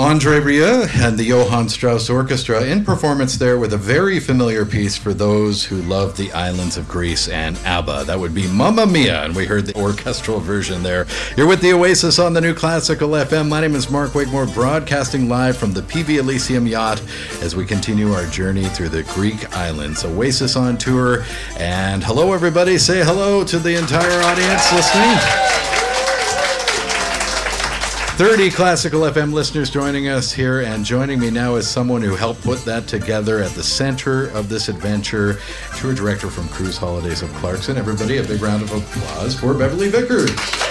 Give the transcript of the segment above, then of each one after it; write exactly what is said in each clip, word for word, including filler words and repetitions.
Andre Rieu and the Johann Strauss Orchestra in performance there with a very familiar piece for those who love the islands of Greece and ABBA. That would be Mamma Mia, and we heard the orchestral version there. You're with the Oasis on the New Classical F M. My name is Mark Wigmore, broadcasting live from the P V Elysium yacht as we continue our journey through the Greek islands. Oasis on tour, and hello everybody. Say hello to the entire audience listening. thirty Classical F M listeners joining us here, and joining me now is someone who helped put that together at the center of this adventure, tour director from Cruise Holidays of Clarkson. Everybody, a big round of applause for Beverly Vickers.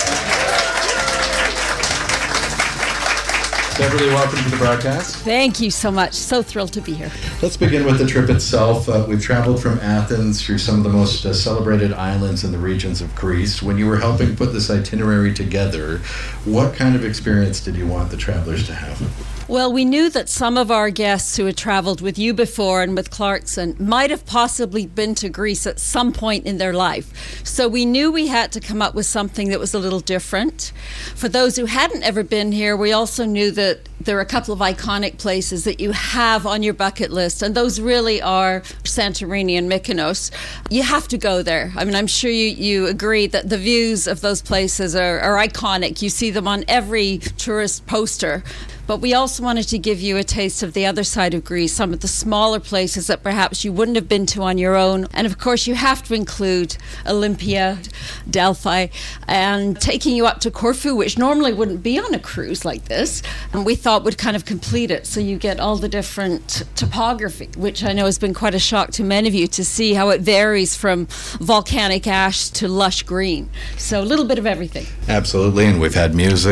Beverly, welcome to the broadcast. Thank you so much. So thrilled to be here. Let's begin with the trip itself. Uh, we've traveled from Athens through some of the most uh, celebrated islands in the regions of Greece. When you were helping put this itinerary together, what kind of experience did you want the travelers to have? Well, we knew that some of our guests who had traveled with you before and with Clarkson might have possibly been to Greece at some point in their life. So we knew we had to come up with something that was a little different. For those who hadn't ever been here, we also knew that there are a couple of iconic places that you have on your bucket list, and those really are Santorini and Mykonos. You have to go there. I mean, I'm sure you, you agree that the views of those places are, are iconic. You see them on every tourist poster. But we also wanted to give you a taste of the other side of Greece, some of the smaller places that perhaps you wouldn't have been to on your own. And of course, you have to include Olympia, Delphi, and taking you up to Corfu, which normally wouldn't be on a cruise like this, and we thought would kind of complete it. So you get all the different topography, which I know has been quite a shock to many of you to see how it varies from volcanic ash to lush green. So a little bit of everything. Absolutely, and we've had music.